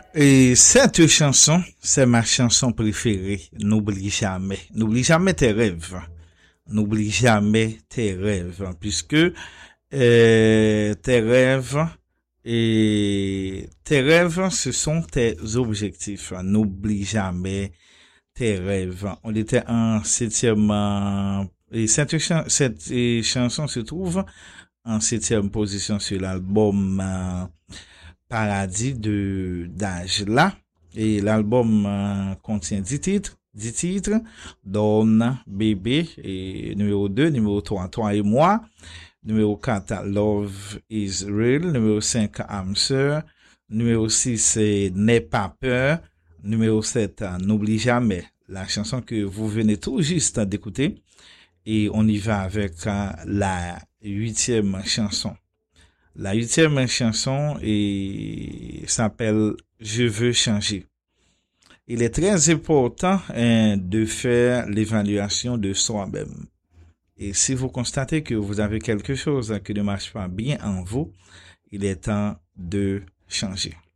Et cette chanson, c'est ma chanson préférée. N'oublie jamais. N'oublie jamais tes rêves. N'oublie jamais tes rêves. Puisque tes rêves tes rêves, ce sont tes objectifs. N'oublie jamais tes rêves. On était en septième et cette chanson se trouve en septième position sur l'album Paradis de d'Angela. Et l'album contient 10 titres, Donne, Bébé, et numéro 2, numéro 3, Toi et moi, numéro 4, Love is Real, numéro 5, Âme sœur, numéro 6, c'est N'aie pas peur, numéro 7, N'oublie jamais, la chanson que vous venez tout juste d'écouter. Et on y va avec la huitième chanson. La huitième chanson s'appelle Je veux changer. Il est très important de faire l'évaluation de soi-même. Et si vous constatez que vous avez quelque chose qui ne marche pas bien en vous, il est temps de changer.